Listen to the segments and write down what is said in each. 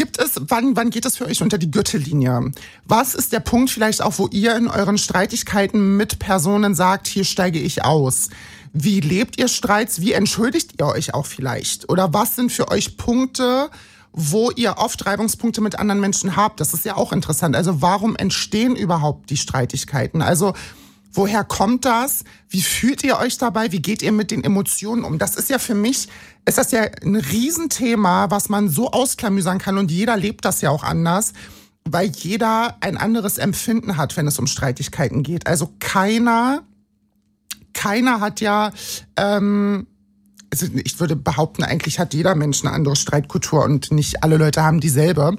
wann geht es für euch unter die Gürtellinie? Was ist der Punkt vielleicht auch, wo ihr in euren Streitigkeiten mit Personen sagt, hier steige ich aus? Wie lebt ihr Streits? Wie entschuldigt ihr euch auch vielleicht? Oder was sind für euch Punkte, wo ihr oft Reibungspunkte mit anderen Menschen habt? Das ist ja auch interessant. Also warum entstehen überhaupt die Streitigkeiten? Also woher kommt das? Wie fühlt ihr euch dabei? Wie geht ihr mit den Emotionen um? Das ist ja für mich, ist das ja ein Riesenthema, was man so ausklamüsern kann und jeder lebt das ja auch anders, weil jeder ein anderes Empfinden hat, wenn es um Streitigkeiten geht. Also keiner hat ja, also ich würde behaupten, eigentlich hat jeder Mensch eine andere Streitkultur und nicht alle Leute haben dieselbe.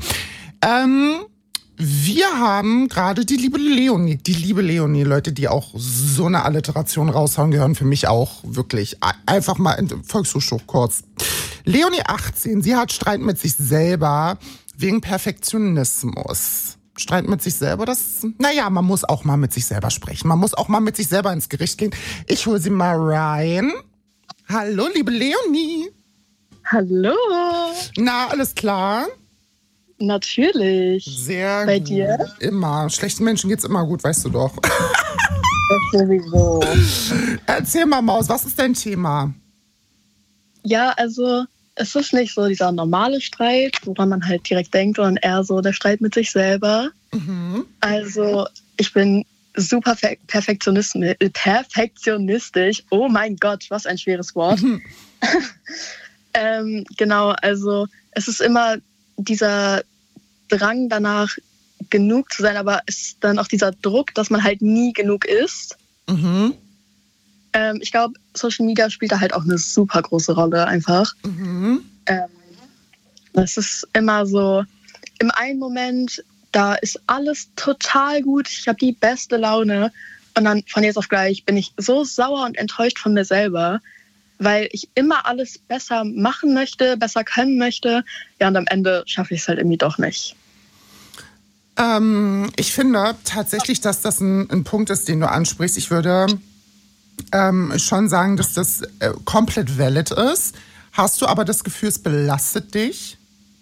Wir haben gerade die liebe Leonie, Leute, die auch so eine Alliteration raushauen, gehören für mich auch wirklich einfach mal in Volkshochschule kurz. Leonie 18, sie hat Streit mit sich selber wegen Perfektionismus. Streit mit sich selber, man muss auch mal mit sich selber sprechen. Man muss auch mal mit sich selber ins Gericht gehen. Ich hole sie mal rein. Hallo, liebe Leonie. Hallo. Na, alles klar? Natürlich. Sehr Bei gut. dir? Immer. Schlechten Menschen geht's immer gut, weißt du doch. Das sowieso. Erzähl mal, Maus, was ist dein Thema? Ja, also es ist nicht so dieser normale Streit, woran man halt direkt denkt, sondern eher so der Streit mit sich selber. Mhm. Also ich bin super perfektionistisch. Oh mein Gott, was ein schweres Wort. Mhm. Genau, also es ist immer dieser Drang danach, genug zu sein, aber es ist dann auch dieser Druck, dass man halt nie genug ist. Mhm. Ich glaube, Social Media spielt da halt auch eine super große Rolle einfach. Mhm. Es ist immer so, im einen Moment, da ist alles total gut, ich habe die beste Laune und dann von jetzt auf gleich bin ich so sauer und enttäuscht von mir selber, weil ich immer alles besser machen möchte, besser können möchte. Ja, und am Ende schaffe ich es halt irgendwie doch nicht. Ich finde tatsächlich, dass das ein Punkt ist, den du ansprichst. Ich würde schon sagen, dass das komplett valid ist. Hast du aber das Gefühl, es belastet dich?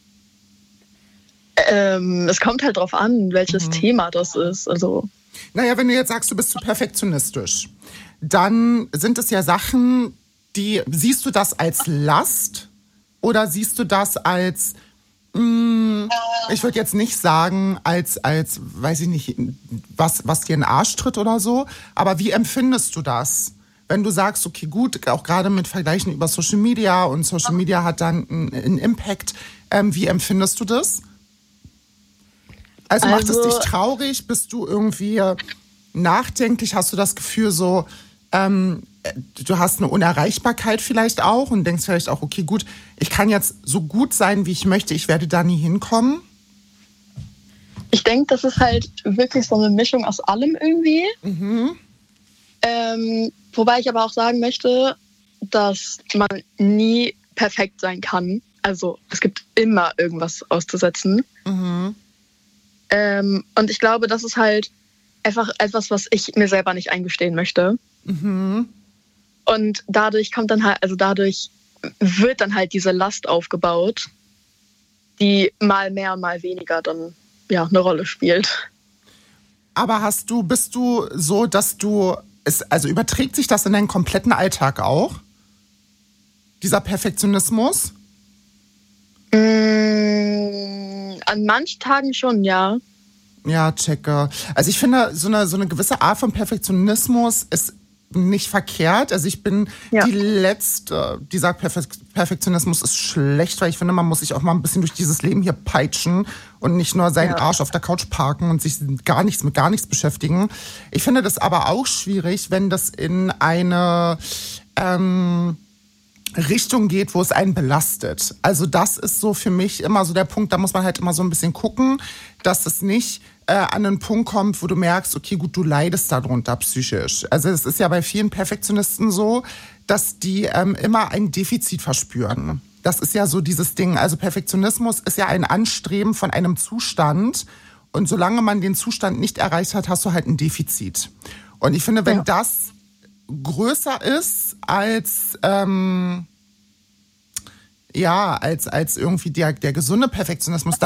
Es kommt halt drauf an, welches Thema das ist. Also Naja, wenn du jetzt sagst, du bist zu perfektionistisch, dann sind es ja Sachen, siehst du das als Last oder siehst du das als, ich würde jetzt nicht sagen, als, weiß ich nicht, was dir in den Arsch tritt oder so, aber wie empfindest du das? Wenn du sagst, okay, gut, auch gerade mit Vergleichen über Social Media und Social Media hat dann einen Impact, wie empfindest du das? Also macht es dich traurig? Bist du irgendwie nachdenklich? Hast du das Gefühl so, du hast eine Unerreichbarkeit vielleicht auch und denkst vielleicht auch, okay, gut, ich kann jetzt so gut sein, wie ich möchte, ich werde da nie hinkommen? ich denke, das ist halt wirklich so eine Mischung aus allem irgendwie. Mhm. Wobei ich aber auch sagen möchte, dass man nie perfekt sein kann. Also es gibt immer irgendwas auszusetzen. Mhm. Und ich glaube, das ist halt einfach etwas, was ich mir selber nicht eingestehen möchte. Mhm. Und dadurch dadurch wird dann halt diese Last aufgebaut, die mal mehr, mal weniger dann eine Rolle spielt. Aber bist du so, dass also überträgt sich das in deinen kompletten Alltag auch? Dieser Perfektionismus? An manchen Tagen schon, ja. Ja, checke. Also ich finde, so eine gewisse Art von Perfektionismus ist nicht verkehrt. Also ich bin die Letzte, die sagt, Perfektionismus ist schlecht, weil ich finde, man muss sich auch mal ein bisschen durch dieses Leben hier peitschen und nicht nur seinen Arsch auf der Couch parken und sich mit gar nichts beschäftigen. Ich finde das aber auch schwierig, wenn das in eine Richtung geht, wo es einen belastet. Also das ist so für mich immer so der Punkt, da muss man halt immer so ein bisschen gucken, dass es nicht an einen Punkt kommt, wo du merkst, okay, gut, du leidest darunter psychisch. Also es ist ja bei vielen Perfektionisten so, dass die immer ein Defizit verspüren. Das ist ja so dieses Ding. Also Perfektionismus ist ja ein Anstreben von einem Zustand und solange man den Zustand nicht erreicht hat, hast du halt ein Defizit. Und ich finde, wenn das größer ist als als irgendwie der gesunde Perfektionismus,